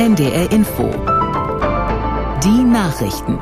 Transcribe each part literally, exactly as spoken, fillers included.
N D R Info. Die Nachrichten.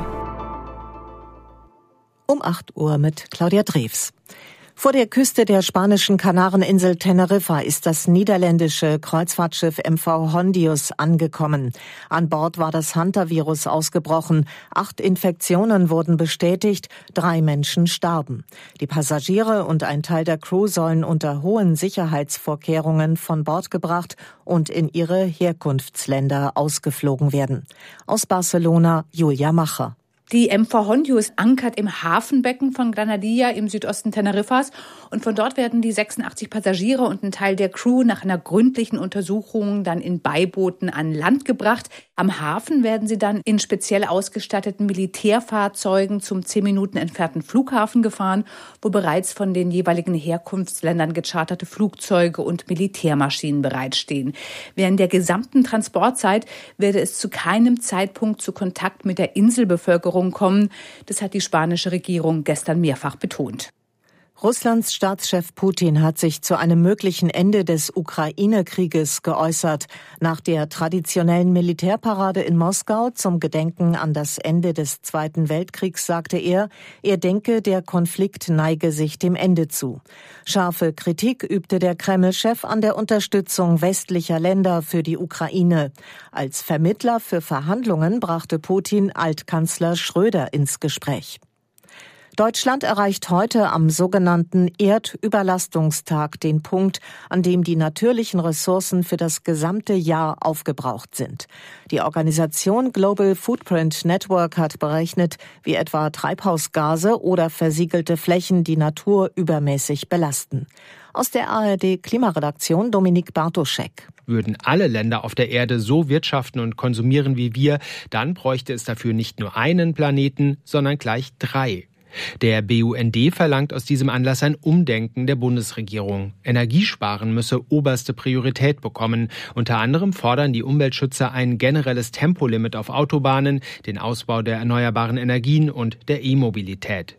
Um acht Uhr mit Claudia Drews. Vor der Küste der spanischen Kanareninsel Teneriffa ist das niederländische Kreuzfahrtschiff M V Hondius angekommen. An Bord war das Hantavirus ausgebrochen. Acht Infektionen wurden bestätigt, drei Menschen starben. Die Passagiere und ein Teil der Crew sollen unter hohen Sicherheitsvorkehrungen von Bord gebracht und in ihre Herkunftsländer ausgeflogen werden. Aus Barcelona, Julia Macher. Die M V Hondius ankert im Hafenbecken von Granadilla im Südosten Teneriffas und von dort werden die sechsundachtzig Passagiere und ein Teil der Crew nach einer gründlichen Untersuchung dann in Beibooten an Land gebracht. Am Hafen werden sie dann in speziell ausgestatteten Militärfahrzeugen zum zehn Minuten entfernten Flughafen gefahren, wo bereits von den jeweiligen Herkunftsländern gecharterte Flugzeuge und Militärmaschinen bereitstehen. Während der gesamten Transportzeit werde es zu keinem Zeitpunkt zu Kontakt mit der Inselbevölkerung kommen. Das hat die spanische Regierung gestern mehrfach betont. Russlands Staatschef Putin hat sich zu einem möglichen Ende des Ukraine-Krieges geäußert. Nach der traditionellen Militärparade in Moskau zum Gedenken an das Ende des Zweiten Weltkriegs sagte er, er denke, der Konflikt neige sich dem Ende zu. Scharfe Kritik übte der Kreml-Chef an der Unterstützung westlicher Länder für die Ukraine. Als Vermittler für Verhandlungen brachte Putin Altkanzler Schröder ins Gespräch. Deutschland erreicht heute am sogenannten Erdüberlastungstag den Punkt, an dem die natürlichen Ressourcen für das gesamte Jahr aufgebraucht sind. Die Organisation Global Footprint Network hat berechnet, wie etwa Treibhausgase oder versiegelte Flächen die Natur übermäßig belasten. Aus der A R D-Klimaredaktion Dominik Bartoschek. Würden alle Länder auf der Erde so wirtschaften und konsumieren wie wir, dann bräuchte es dafür nicht nur einen Planeten, sondern gleich drei. Der B U N D verlangt aus diesem Anlass ein Umdenken der Bundesregierung. Energiesparen müsse oberste Priorität bekommen. Unter anderem fordern die Umweltschützer ein generelles Tempolimit auf Autobahnen, den Ausbau der erneuerbaren Energien und der E-Mobilität.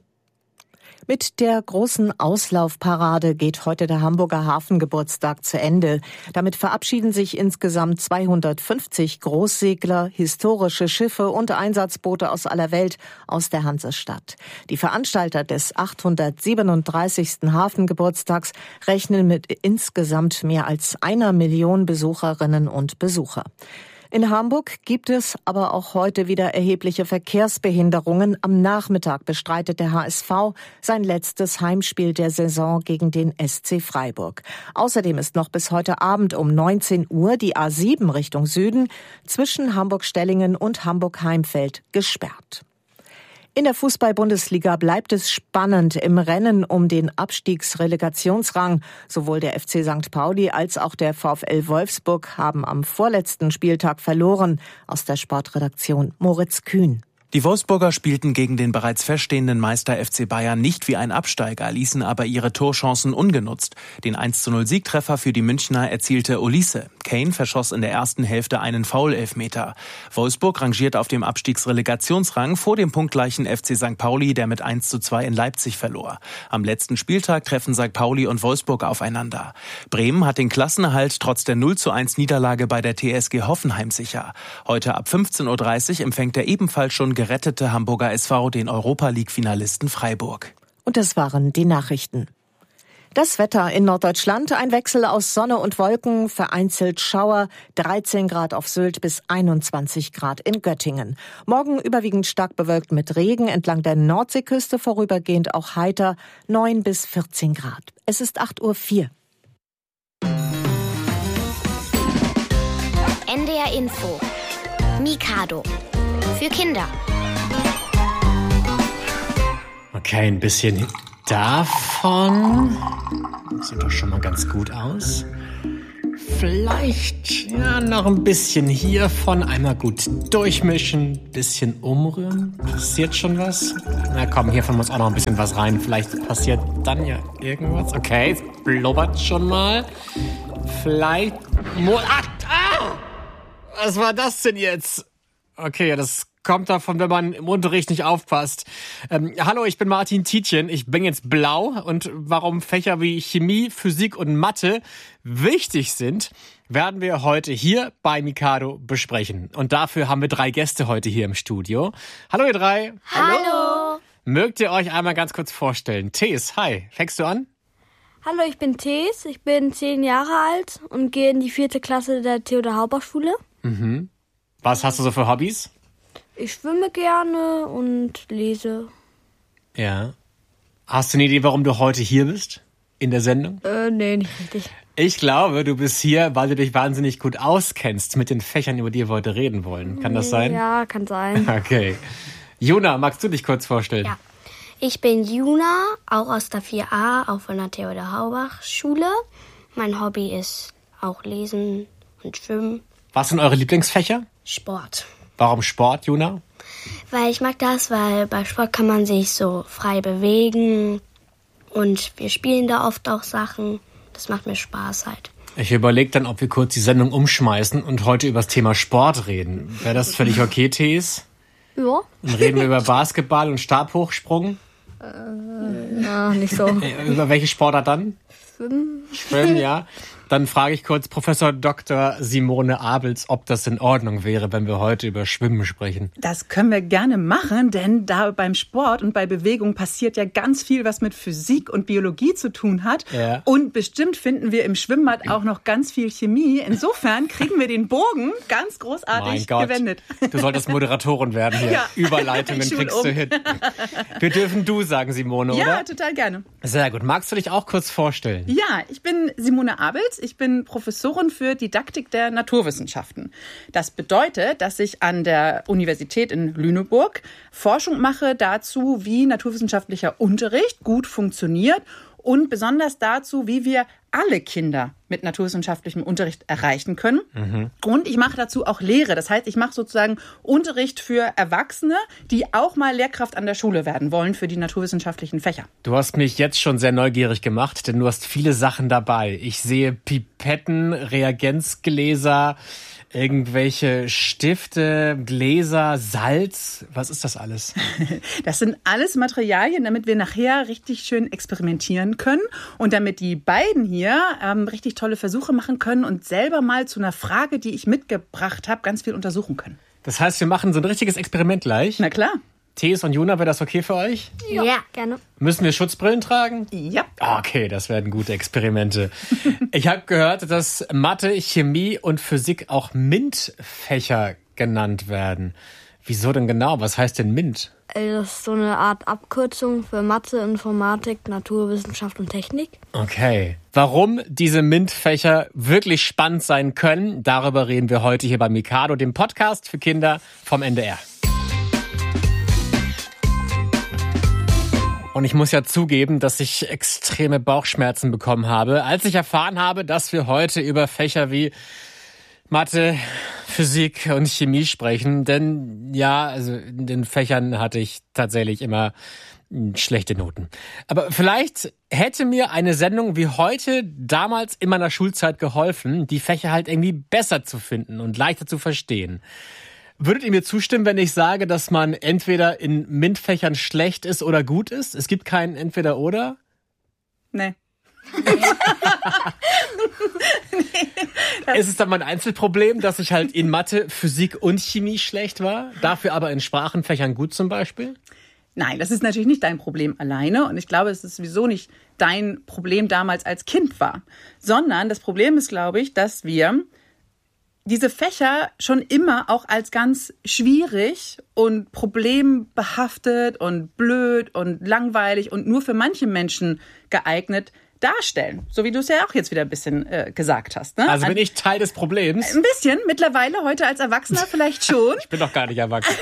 Mit der großen Auslaufparade geht heute der Hamburger Hafengeburtstag zu Ende. Damit verabschieden sich insgesamt zweihundertfünfzig Großsegler, historische Schiffe und Einsatzboote aus aller Welt aus der Hansestadt. Die Veranstalter des achthundertsiebenunddreißigsten Hafengeburtstags rechnen mit insgesamt mehr als einer Million Besucherinnen und Besucher. In Hamburg gibt es aber auch heute wieder erhebliche Verkehrsbehinderungen. Am Nachmittag bestreitet der H S V sein letztes Heimspiel der Saison gegen den S C Freiburg. Außerdem ist noch bis heute Abend um neunzehn Uhr die A sieben Richtung Süden zwischen Hamburg-Stellingen und Hamburg-Heimfeld gesperrt. In der Fußball-Bundesliga bleibt es spannend im Rennen um den Abstiegsrelegationsrang. Sowohl der F C Sankt Pauli als auch der VfL Wolfsburg haben am vorletzten Spieltag verloren. Aus der Sportredaktion Moritz Kühn. Die Wolfsburger spielten gegen den bereits feststehenden Meister F C Bayern nicht wie ein Absteiger, ließen aber ihre Torchancen ungenutzt. Den eins zu null Siegtreffer für die Münchner erzielte Olise. Kane verschoss in der ersten Hälfte einen Foul-Elfmeter. Wolfsburg rangiert auf dem Abstiegsrelegationsrang vor dem punktgleichen F C Sankt Pauli, der mit eins zu zwei in Leipzig verlor. Am letzten Spieltag treffen Sankt Pauli und Wolfsburg aufeinander. Bremen hat den Klassenerhalt trotz der null zu eins Niederlage bei der T S G Hoffenheim sicher. Heute ab fünfzehn Uhr dreißig empfängt der ebenfalls schon gerettete Hamburger S V den Europa-League-Finalisten Freiburg. Und das waren die Nachrichten. Das Wetter in Norddeutschland, ein Wechsel aus Sonne und Wolken, vereinzelt Schauer, dreizehn Grad auf Sylt bis einundzwanzig Grad in Göttingen. Morgen überwiegend stark bewölkt mit Regen, entlang der Nordseeküste vorübergehend auch heiter, neun bis vierzehn Grad. Es ist acht Uhr vier. N D R Info. Mikado. Für Kinder. Okay, ein bisschen davon. Sieht doch schon mal ganz gut aus. Vielleicht ja noch ein bisschen hiervon. Einmal gut durchmischen, bisschen umrühren. Passiert schon was? Na komm, hiervon muss auch noch ein bisschen was rein. Vielleicht passiert dann ja irgendwas. Okay, es blubbert schon mal. Vielleicht... Mo- ah, ah! Was war das denn jetzt? Okay, das kommt davon, wenn man im Unterricht nicht aufpasst. Ähm, hallo, ich bin Martin Tietjen. Ich bin jetzt blau. Und warum Fächer wie Chemie, Physik und Mathe wichtig sind, werden wir heute hier bei Mikado besprechen. Und dafür haben wir drei Gäste heute hier im Studio. Hallo ihr drei. Hallo. Mögt ihr euch einmal ganz kurz vorstellen? Thees, hi. Fängst du an? Hallo, ich bin Thees. Ich bin zehn Jahre alt und gehe in die vierte Klasse der Theodor-Haubach-Schule. Mhm. Was hast du so für Hobbys? Ich schwimme gerne und lese. Ja. Hast du eine Idee, warum du heute hier bist? In der Sendung? Äh, nee, nicht richtig. Ich glaube, du bist hier, weil du dich wahnsinnig gut auskennst mit den Fächern, über die wir heute reden wollen. Kann das sein? Ja, kann sein. Okay. Juna, magst du dich kurz vorstellen? Ja. Ich bin Juna, auch aus der vier a, auch von der Theodor-Haubach-Schule. Mein Hobby ist auch Lesen und Schwimmen. Was sind eure Lieblingsfächer? Sport. Warum Sport, Juna? Weil ich mag das, weil bei Sport kann man sich so frei bewegen. Und wir spielen da oft auch Sachen. Das macht mir Spaß halt. Ich überlege dann, ob wir kurz die Sendung umschmeißen und heute über das Thema Sport reden. Wäre das völlig okay, Thees? Ja. Dann reden wir über Basketball und Stabhochsprung. Äh, ja, nicht so. Über welche Sportart dann? Schwimmen. Schwimmen, ja. Dann frage ich kurz Professor Doktor Simone Abels, ob das in Ordnung wäre, wenn wir heute über Schwimmen sprechen. Das können wir gerne machen, denn da beim Sport und bei Bewegung passiert ja ganz viel, was mit Physik und Biologie zu tun hat. Ja. Und bestimmt finden wir im Schwimmbad auch noch ganz viel Chemie. Insofern kriegen wir den Bogen ganz großartig mein Gott, gewendet. Du solltest Moderatorin werden hier. Ja. Überleitungen Ich schul kriegst um. du hin. Wir dürfen du sagen, Simone, oder? Ja, total gerne. Sehr gut. Magst du dich auch kurz vorstellen? Ja, ich bin Simone Abels. Ich bin Professorin für Didaktik der Naturwissenschaften. Das bedeutet, dass ich an der Universität in Lüneburg Forschung mache dazu, wie naturwissenschaftlicher Unterricht gut funktioniert und besonders dazu, wie wir alle Kinder mit naturwissenschaftlichem Unterricht erreichen können. Mhm. Und ich mache dazu auch Lehre. Das heißt, ich mache sozusagen Unterricht für Erwachsene, die auch mal Lehrkraft an der Schule werden wollen für die naturwissenschaftlichen Fächer. Du hast mich jetzt schon sehr neugierig gemacht, denn du hast viele Sachen dabei. Ich sehe Pipetten, Reagenzgläser, irgendwelche Stifte, Gläser, Salz. Was ist das alles? Das sind alles Materialien, damit wir nachher richtig schön experimentieren können und damit die beiden hier ähm, richtig tolle Versuche machen können und selber mal zu einer Frage, die ich mitgebracht habe, ganz viel untersuchen können. Das heißt, wir machen so ein richtiges Experiment gleich? Na klar. Thees und Juna, wäre das okay für euch? Ja, ja, gerne. Müssen wir Schutzbrillen tragen? Ja. Okay, das werden gute Experimente. Ich habe gehört, dass Mathe, Chemie und Physik auch MINT-Fächer genannt werden. Wieso denn genau? Was heißt denn MINT? Das ist so eine Art Abkürzung für Mathe, Informatik, Naturwissenschaft und Technik. Okay. Warum diese MINT-Fächer wirklich spannend sein können, darüber reden wir heute hier bei Mikado, dem Podcast für Kinder vom N D R. Und ich muss ja zugeben, dass ich extreme Bauchschmerzen bekommen habe, als ich erfahren habe, dass wir heute über Fächer wie Mathe, Physik und Chemie sprechen. Denn ja, also in den Fächern hatte ich tatsächlich immer schlechte Noten. Aber vielleicht hätte mir eine Sendung wie heute damals in meiner Schulzeit geholfen, die Fächer halt irgendwie besser zu finden und leichter zu verstehen. Würdet ihr mir zustimmen, wenn ich sage, dass man entweder in MINT-Fächern schlecht ist oder gut ist? Es gibt kein Entweder-Oder? Nee. Ist es dann mein Einzelproblem, dass ich halt in Mathe, Physik und Chemie schlecht war, dafür aber in Sprachenfächern gut zum Beispiel? Nein, das ist natürlich nicht dein Problem alleine und ich glaube, es ist sowieso nicht dein Problem damals als Kind war, sondern das Problem ist, glaube ich, dass wir diese Fächer schon immer auch als ganz schwierig und problembehaftet und blöd und langweilig und nur für manche Menschen geeignet darstellen. So wie du es ja auch jetzt wieder ein bisschen äh, gesagt hast. Ne? Also bin ich Teil des Problems? Ein bisschen, mittlerweile, heute als Erwachsener vielleicht schon. Ich bin doch gar nicht erwachsen.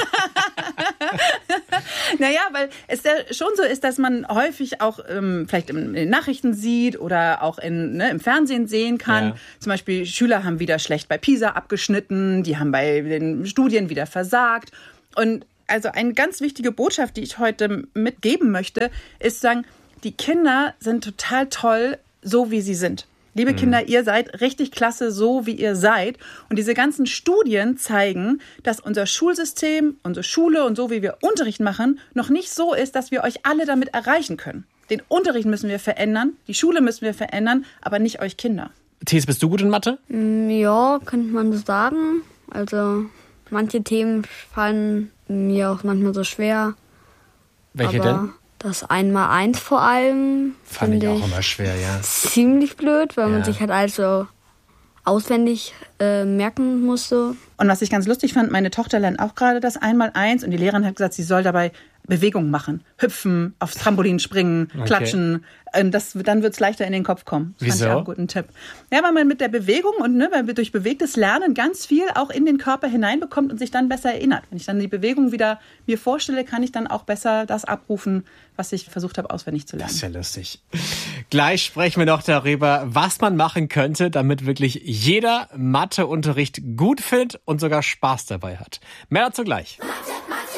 Naja, weil es ja schon so ist, dass man häufig auch ähm, vielleicht in den Nachrichten sieht oder auch in, ne, im Fernsehen sehen kann. Ja. Zum Beispiel Schüler haben wieder schlecht bei PISA abgeschnitten, die haben bei den Studien wieder versagt. Und also eine ganz wichtige Botschaft, die ich heute mitgeben möchte, ist zu sagen, die Kinder sind total toll, so wie sie sind. Liebe Mhm. Kinder, ihr seid richtig klasse, so wie ihr seid. Und diese ganzen Studien zeigen, dass unser Schulsystem, unsere Schule und so, wie wir Unterricht machen, noch nicht so ist, dass wir euch alle damit erreichen können. Den Unterricht müssen wir verändern, die Schule müssen wir verändern, aber nicht euch Kinder. Thies, bist du gut in Mathe? Ja, könnte man so sagen. Also manche Themen fallen mir auch manchmal so schwer. Welche aber denn? Das Einmaleins vor allem Fand ich finde auch immer schwer, ja. ziemlich blöd, weil Ja. man sich halt also auswendig äh, merken muss. So. Und was ich ganz lustig fand, meine Tochter lernt auch gerade das Einmaleins und die Lehrerin hat gesagt, sie soll dabei Bewegungen machen. Hüpfen, aufs Trampolin springen, Okay. klatschen. Ähm, Das, dann wird es leichter in den Kopf kommen. Das fand Wieso? ich auch einen guten Tipp. Ja, weil man mit der Bewegung und ne, weil wir durch bewegtes Lernen ganz viel auch in den Körper hineinbekommt und sich dann besser erinnert. Wenn ich dann die Bewegung wieder mir vorstelle, kann ich dann auch besser das abrufen, was ich versucht habe, auswendig zu lernen. Das ist ja lustig. Gleich sprechen wir noch darüber, was man machen könnte, damit wirklich jeder Matheunterricht gut findet und sogar Spaß dabei hat. Mehr dazu gleich. Mathe.